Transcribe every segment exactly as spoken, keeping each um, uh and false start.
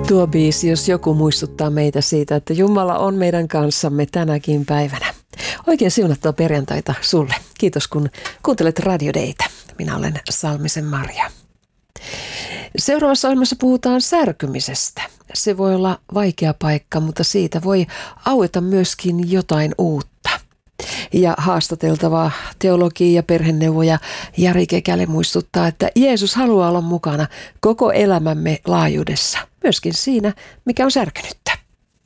Tuo biisi, jos joku, muistuttaa meitä siitä, että Jumala on meidän kanssamme tänäkin päivänä. Oikein siunattua perjantaita sulle. Kiitos, kun kuuntelet Radio Daytä. Minä olen Salmisen Marja. Seuraavassa ohjelmassa puhutaan särkymisestä. Se voi olla vaikea paikka, mutta siitä voi aueta myöskin jotain uutta. Ja haastateltava teologi ja perheneuvoja Jari Kekäle muistuttaa, että Jeesus haluaa olla mukana koko elämämme laajuudessa, myöskin siinä, mikä on särkynyttä.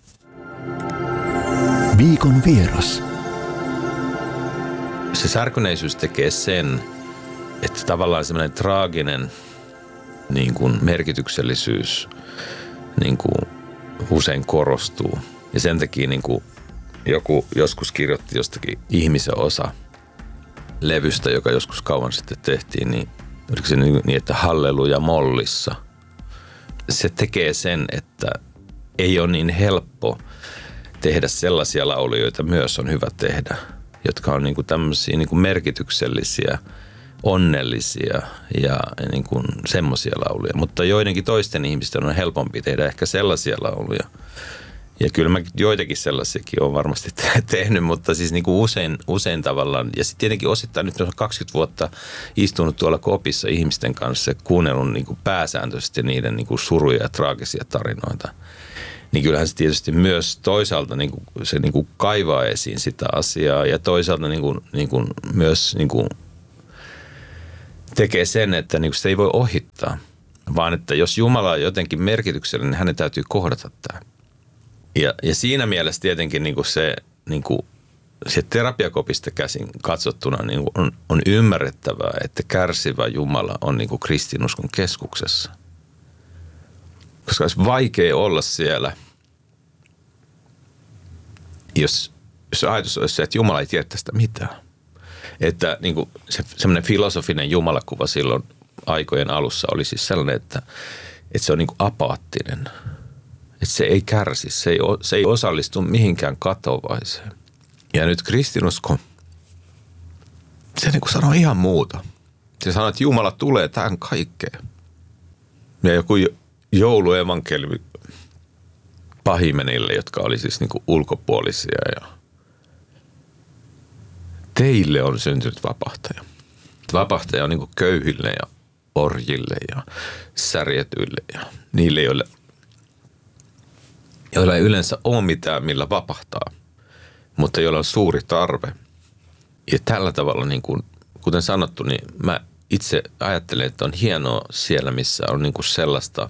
Viikon vieras. Se särkyneisyys tekee sen, että tavallaan semmoinen traaginen niin kuin merkityksellisyys niin kuin usein korostuu. Ja sen takia niin kuin joku joskus kirjoitti jostakin ihmisen osa levystä, joka joskus kauan sitten tehtiin, niin oliko se niin, että halleluja mollissa. Se tekee sen, että ei ole niin helppo tehdä sellaisia lauluja, joita myös on hyvä tehdä, jotka on niin kuin tämmöisiä niin kuin merkityksellisiä, onnellisia ja niin kuin semmoisia lauluja. Mutta joidenkin toisten ihmisten on helpompi tehdä ehkä sellaisia lauluja. Ja kyllä mä joitakin sellaisiakin olen varmasti tehnyt, mutta siis niin kuin usein, usein tavallaan, ja sitten tietenkin osittain nyt on kaksikymmentä vuotta istunut tuolla kopissa ihmisten kanssa ja kuunnellut niin kuin pääsääntöisesti niiden niin kuin suruja ja traagisia tarinoita. Niin kyllähän se tietysti myös toisaalta niin kuin se niin kuin kaivaa esiin sitä asiaa ja toisaalta niin kuin, niin kuin myös niin kuin tekee sen, että niin kuin sitä ei voi ohittaa, vaan että jos Jumala on jotenkin merkityksellinen, niin hänen täytyy kohdata tämä. Ja, ja siinä mielessä tietenkin niin kuin se, niin kuin se terapiakopista käsin katsottuna niin kuin on, on ymmärrettävää, että kärsivä Jumala on niin kuin kristinuskon keskuksessa. Koska olisi vaikea olla siellä, jos, jos ajatus olisi se, että Jumala ei tiedä tästä mitään. Että niin kuin se, semmoinen filosofinen jumalakuva silloin aikojen alussa oli siis sellainen, että, että se on niin kuin apaattinen. Että se ei kärsi, se ei, se ei osallistu mihinkään katovaiseen. Ja nyt kristinusko, se niin kuin sanoo ihan muuta. Se sanoo, että Jumala tulee tähän kaikkeen. Ja joku jouluevankeliumi pahimenille, jotka oli siis niin kuin ulkopuolisia. Ja teille on syntynyt vapahtaja. Vapahtaja on niin kuin köyhille ja orjille ja särjetyille ja niille, joille joilla ei yleensä ole mitään, millä vapahtaa, mutta joilla on suuri tarve. Ja tällä tavalla, niin kuin, kuten sanottu, niin mä itse ajattelen, että on hienoa siellä, missä on niin kuin sellaista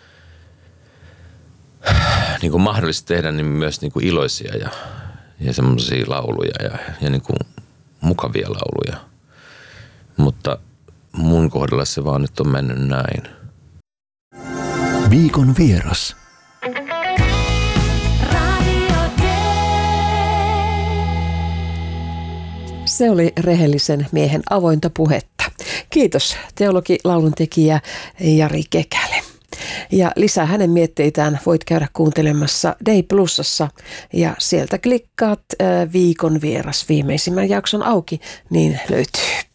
niin kuin mahdollista tehdä niin myös niin kuin iloisia ja, ja semmoisia lauluja ja, ja niin kuin mukavia lauluja. Mutta mun kohdalla se vaan nyt on mennyt näin. Viikon vieras. Se oli rehellisen miehen avointa puhetta. Kiitos teologi, lauluntekijä Jari Kekäle. Ja lisää hänen mietteitään voit käydä kuuntelemassa Day Plusassa ja sieltä klikkaat äh, viikon vieras viimeisimmän jakson auki, niin löytyy.